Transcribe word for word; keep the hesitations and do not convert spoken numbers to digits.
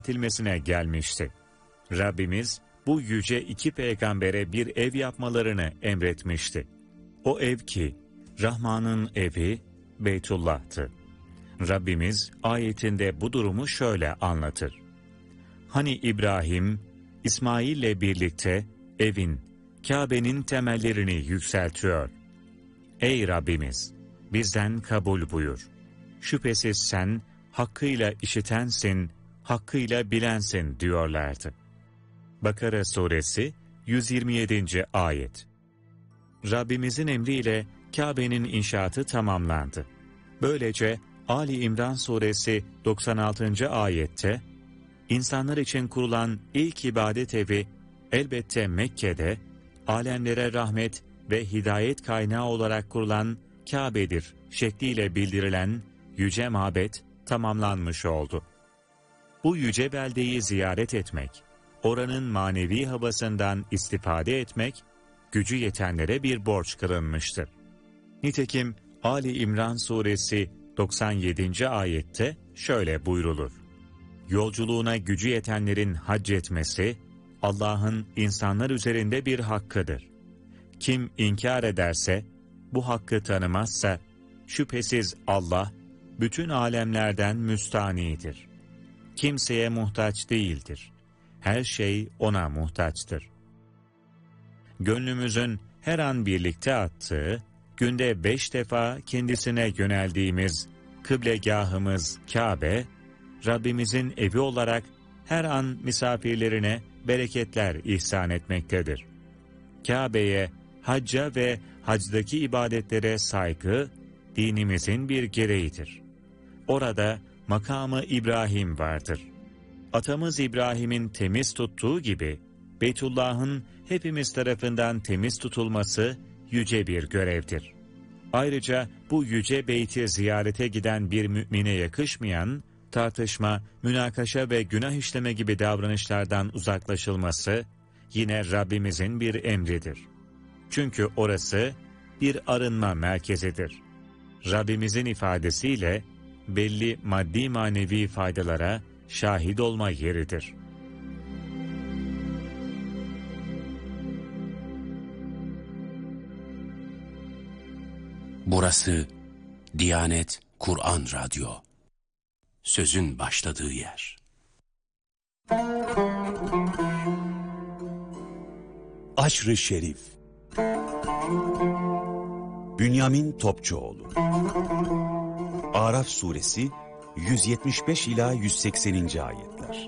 yönetilmesine gelmişti. Rabbimiz bu yüce iki peygambere bir ev yapmalarını emretmişti. O ev ki Rahman'ın evi Beytullah'tı. Rabbimiz ayetinde bu durumu şöyle anlatır. Hani İbrahim, İsmail'le birlikte evin, Kabe'nin temellerini yükseltiyor. Ey Rabbimiz! Bizden kabul buyur. Şüphesiz sen hakkıyla işitensin, hakkıyla bilensin diyorlardı. Bakara suresi yüz yirmi yedinci ayet. Rabbimizin emriyle Kabe'nin inşaatı tamamlandı. Böylece Ali İmran suresi doksan altıncı ayette, insanlar için kurulan ilk ibadet evi elbette Mekke'de, alemlere rahmet ve hidayet kaynağı olarak kurulan Kabe'dir şekliyle bildirilen yüce mabet tamamlanmış oldu. Bu yüce beldeyi ziyaret etmek, oranın manevi havasından istifade etmek, gücü yetenlere bir borç kılınmıştır. Nitekim Ali İmran suresi doksan yedinci ayette şöyle buyrulur. Yolculuğuna gücü yetenlerin hac etmesi, Allah'ın insanlar üzerinde bir hakkıdır. Kim inkar ederse, bu hakkı tanımazsa, şüphesiz Allah, bütün alemlerden müstanidir. Kimseye muhtaç değildir. Her şey O'na muhtaçtır. Gönlümüzün her an birlikte attığı, günde beş defa kendisine yöneldiğimiz kıblegahımız Kabe, Rabbimizin evi olarak her an misafirlerine bereketler ihsan etmektedir. Kabe'ye, hacca ve hacdaki ibadetlere saygı, dinimizin bir gereğidir. Orada makamı İbrahim vardır. Atamız İbrahim'in temiz tuttuğu gibi, Beytullah'ın hepimiz tarafından temiz tutulması yüce bir görevdir. Ayrıca bu yüce beyti ziyarete giden bir mümine yakışmayan, tartışma, münakaşa ve günah işleme gibi davranışlardan uzaklaşılması, yine Rabbimizin bir emridir. Çünkü orası bir arınma merkezidir. Rabbimizin ifadesiyle belli maddi manevi faydalara şahit olma yeridir. Burası Diyanet Kur'an Radyo. Sözün başladığı yer. Aşr-ı Şerif. Bünyamin Topçuoğlu. Araf suresi yüz yetmiş beş ila yüz sekseninci ayetler.